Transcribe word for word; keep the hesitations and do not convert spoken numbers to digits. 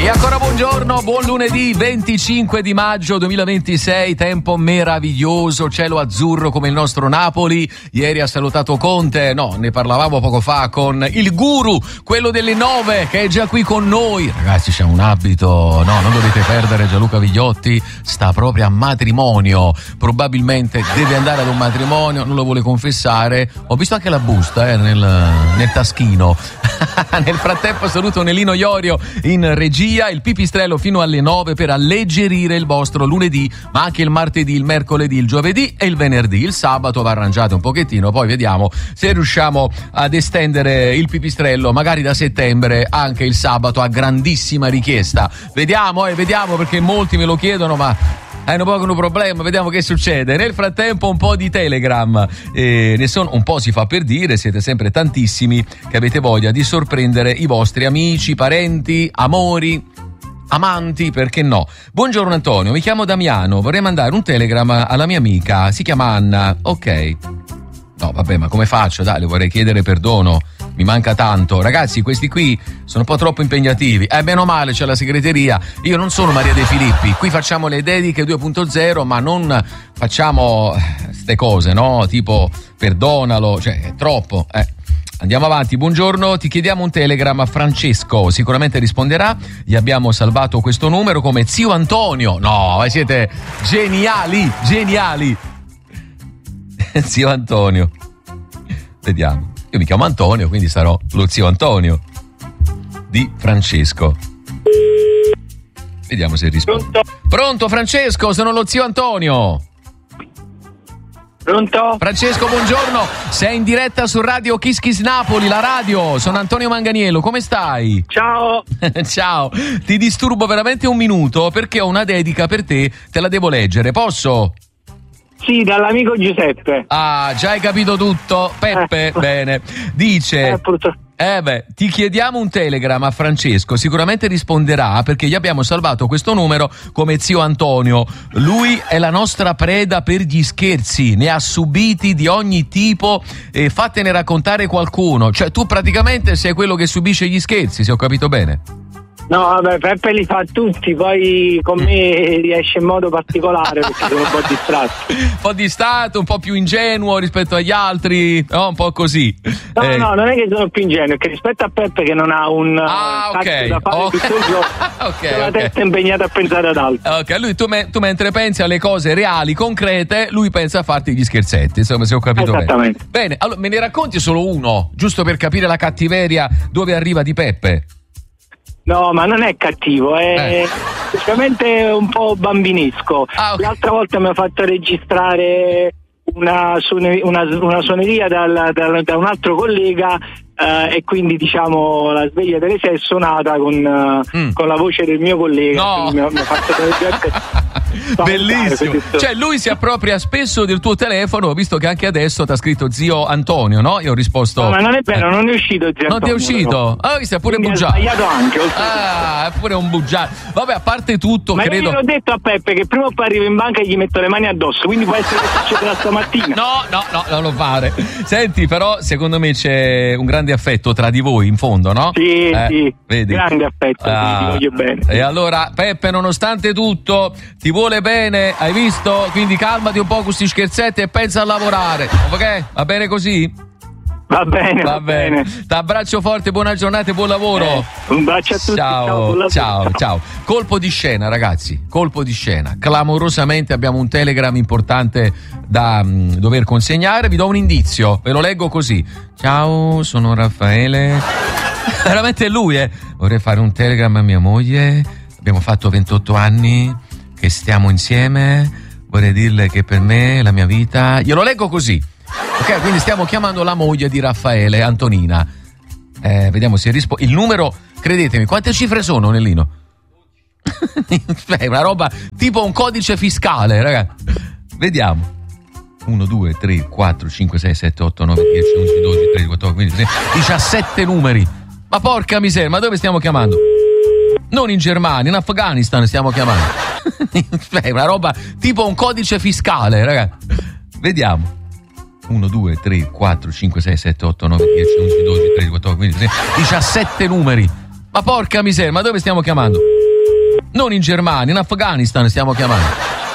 E ancora buongiorno, buon lunedì venticinque di maggio duemilaventisei, tempo meraviglioso, cielo azzurro come il nostro Napoli. Ieri ha salutato Conte, no, ne parlavamo poco fa con il guru, quello delle nove, che è già qui con noi. Ragazzi, c'è un abito, no, non dovete perdere, Gianluca Vigliotti sta proprio a matrimonio, probabilmente deve andare ad un matrimonio, non lo vuole confessare. Ho visto anche la busta eh, nel, nel taschino. Nel frattempo saluto Nelino Iorio in regia, il pipistrello fino alle nove per alleggerire il vostro lunedì, ma anche il martedì, il mercoledì, il giovedì e il venerdì. Il sabato va arrangiato un pochettino, poi vediamo se riusciamo ad estendere il pipistrello magari da settembre anche il sabato a grandissima richiesta. Vediamo, eh, vediamo perché molti me lo chiedono, ma hanno poco un problema, vediamo che succede. Nel frattempo un po' di Telegram, eh, ne sono un po', si fa per dire, siete sempre tantissimi che avete voglia di sorprendere i vostri amici, parenti, amori, amanti, perché no. Buongiorno Antonio, mi chiamo Damiano, vorrei mandare un Telegram alla mia amica, si chiama Anna. Ok, no vabbè, ma come faccio? Dai, le vorrei chiedere perdono, mi manca tanto. Ragazzi, questi qui sono un po' troppo impegnativi. Eh, meno male, c'è la segreteria. Io non sono Maria De Filippi. Qui facciamo le dediche due punto zero, ma non facciamo ste cose, no? Tipo, perdonalo, cioè, è troppo. Eh. Andiamo avanti. Buongiorno, ti chiediamo un Telegram a Francesco. Sicuramente risponderà. Gli abbiamo salvato questo numero come zio Antonio. No, siete geniali, geniali. Zio Antonio. Vediamo. Io mi chiamo Antonio, quindi sarò lo zio Antonio di Francesco. Vediamo se risponde. Pronto? Pronto Francesco, sono lo zio Antonio. Pronto? Francesco, buongiorno. Sei in diretta su Radio Kiss Kiss Napoli, la radio. Sono Antonio Manganiello, come stai? Ciao. Ciao. Ti disturbo veramente un minuto perché ho una dedica per te, te la devo leggere, posso? Sì, dall'amico Giuseppe. Ah, già hai capito tutto. Peppe, eh. Bene. Dice... Eh, purtroppo. Eh beh, ti chiediamo un Telegram a Francesco, sicuramente risponderà perché gli abbiamo salvato questo numero come zio Antonio. Lui è la nostra preda per gli scherzi, ne ha subiti di ogni tipo e fatene raccontare qualcuno. Cioè tu praticamente sei quello che subisce gli scherzi, se ho capito bene. No, vabbè, Peppe li fa tutti, poi con me riesce in modo particolare perché sono un po' distratto. Un po' distratto, un po' più ingenuo rispetto agli altri, no? Un po' così. No, eh. no, non è che sono più ingenuo, è che rispetto a Peppe che non ha un ah, cazzo okay. da fare oh. tutto il giorno, okay, la okay. testa è impegnata a pensare ad altro. Ok, lui tu, me, tu mentre pensi alle cose reali, concrete, lui pensa a farti gli scherzetti, insomma, se ho capito Esattamente. bene. Bene, allora me ne racconti solo uno, giusto per capire la cattiveria dove arriva di Peppe? No, ma non è cattivo, è eh. sicuramente un po' bambinesco. Ah, okay. L'altra volta mi ha fatto registrare una, suone, una, una suoneria dal, dal, da un altro collega uh, e quindi diciamo la sveglia delle sei è suonata con, uh, mm. con la voce del mio collega. No. Mi ha, mi ha fatto bellissimo, cioè lui si appropria spesso del tuo telefono, visto che anche adesso ti ha scritto zio Antonio, no? Io ho risposto no, ma non è vero, eh. non è uscito zio non Antonio, ti è uscito? Ah, oh, sei pure quindi bugiato. Ha sbagliato anche. Ah, è pure un bugiato. Vabbè, a parte tutto, ma credo. Ma io l'ho detto a Peppe che prima o poi arrivo in banca e gli metto le mani addosso, quindi può essere che succederà stamattina. No, no, no, non lo fare. Senti, però secondo me c'è un grande affetto tra di voi in fondo, no? Sì, eh, sì. Vedi? Grande affetto, ah, ti voglio bene. E allora Peppe, nonostante tutto, ti vuole bene, hai visto? Quindi calmati un po' con questi scherzetti e pensa a lavorare, ok? Va bene così? Va bene, va, va bene. bene. T'abbraccio forte, buona giornata e buon lavoro. Eh, un bacio a tutti. Ciao, ciao, ciao, ciao. Colpo di scena, ragazzi. Colpo di scena. Clamorosamente abbiamo un Telegram importante da mh, dover consegnare. Vi do un indizio, ve lo leggo così. Ciao, sono Raffaele. Veramente è lui, eh. Vorrei fare un Telegram a mia moglie. Abbiamo fatto ventotto anni che stiamo insieme. Vorrei dirle che per me la mia vita. Glielo leggo così. Ok, quindi stiamo chiamando la moglie di Raffaele, Antonina. Eh, vediamo se risponde. Il numero, credetemi, quante cifre sono, Nellino? È una roba tipo un codice fiscale, raga. Vediamo. uno, due, tre, quattro, cinque, sei, sette, otto, nove, dieci, undici, dodici, tredici, quattordici, quindici, sedici, diciassette numeri. Ma porca miseria, ma dove stiamo chiamando? Non in Germania, in Afghanistan stiamo chiamando. È una roba tipo un codice fiscale, raga. Vediamo. uno, due, tre, quattro, cinque, sei, sette, otto, nove, dieci, undici, dodici, tredici, quattordici, quindici, sedici, diciassette numeri. Ma porca miseria, ma dove stiamo chiamando? Non in Germania, in Afghanistan stiamo chiamando.